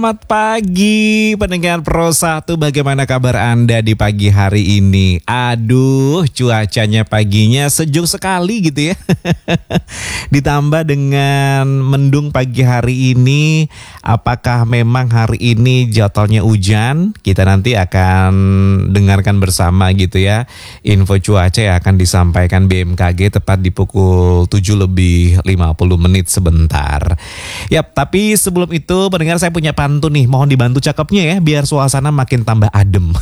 Selamat pagi pendengar Pro 1, bagaimana kabar Anda di pagi hari ini? Aduh, cuacanya paginya sejuk sekali gitu ya. Ditambah dengan mendung pagi hari ini. Apakah memang hari ini jadwalnya hujan? Kita nanti akan dengarkan bersama gitu ya. Info cuaca yang akan disampaikan BMKG tepat di pukul 7:50 sebentar. Yap, tapi sebelum itu pendengar, saya punya pantun nih, mohon dibantu cakepnya ya biar suasana makin tambah adem.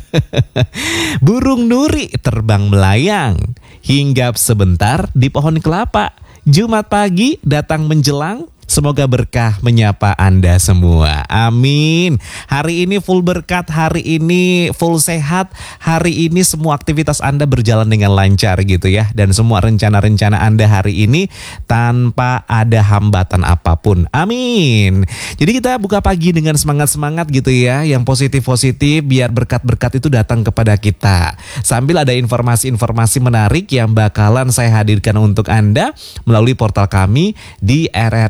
Burung nuri terbang melayang, hinggap sebentar di pohon kelapa. Jumat pagi datang menjelang, semoga berkah menyapa Anda semua. Amin. Hari ini full berkat, hari ini full sehat, hari ini semua aktivitas Anda berjalan dengan lancar gitu ya. Dan semua rencana-rencana Anda hari ini tanpa ada hambatan apapun. Amin. Jadi kita buka pagi dengan semangat-semangat gitu ya, yang positif-positif biar berkat-berkat itu datang kepada kita. Sambil ada informasi-informasi menarik yang bakalan saya hadirkan untuk Anda melalui portal kami di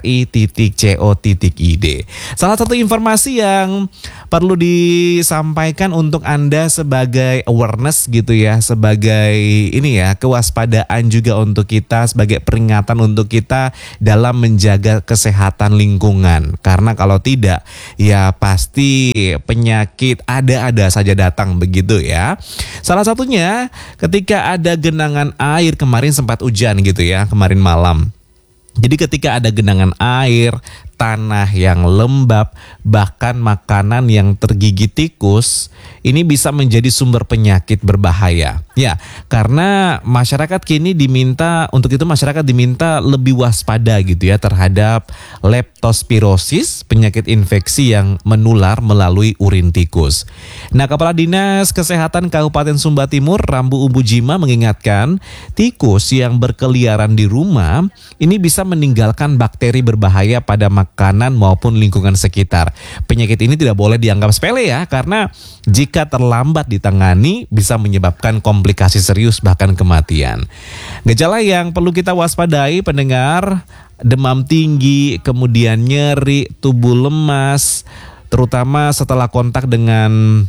rri.co.id. Salah satu informasi yang perlu disampaikan untuk Anda sebagai awareness gitu ya, sebagai ini ya, kewaspadaan juga untuk kita, sebagai peringatan untuk kita dalam menjaga kesehatan lingkungan. Karena kalau tidak, ya pasti penyakit ada-ada saja datang begitu ya. Salah satunya ketika ada genangan air, kemarin sempat hujan gitu ya, kemarin malam. Jadi ketika ada genangan air, tanah yang lembab, bahkan makanan yang tergigit tikus, ini bisa menjadi sumber penyakit berbahaya. Ya, karena masyarakat kini diminta, untuk itu masyarakat diminta lebih waspada gitu ya terhadap leptospirosis, penyakit infeksi yang menular melalui urin tikus. Nah, Kepala Dinas Kesehatan Kabupaten Sumba Timur, Rambu Umbujima, mengingatkan tikus yang berkeliaran di rumah ini bisa meninggalkan bakteri berbahaya pada makanan maupun lingkungan sekitar. Penyakit ini tidak boleh dianggap sepele ya, karena jika terlambat ditangani bisa menyebabkan komplikasi serius bahkan kematian. Gejala yang perlu kita waspadai pendengar, demam tinggi, kemudian nyeri, tubuh lemas, terutama setelah kontak dengan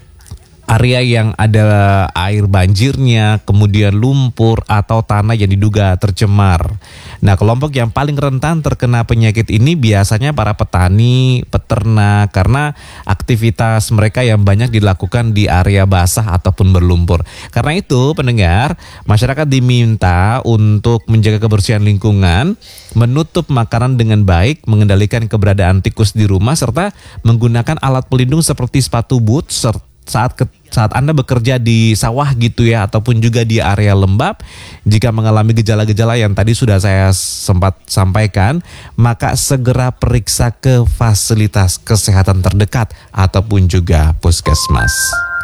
area yang ada air banjirnya, kemudian lumpur atau tanah yang diduga tercemar. Nah, kelompok yang paling rentan terkena penyakit ini biasanya para petani, peternak, karena aktivitas mereka yang banyak dilakukan di area basah ataupun berlumpur. Karena itu, pendengar, masyarakat diminta untuk menjaga kebersihan lingkungan, menutup makanan dengan baik, mengendalikan keberadaan tikus di rumah, serta menggunakan alat pelindung seperti sepatu boot saat Anda bekerja di sawah gitu ya, ataupun juga di area lembab. Jika mengalami gejala-gejala yang tadi sudah saya sempat sampaikan, maka segera periksa ke fasilitas kesehatan terdekat ataupun juga puskesmas.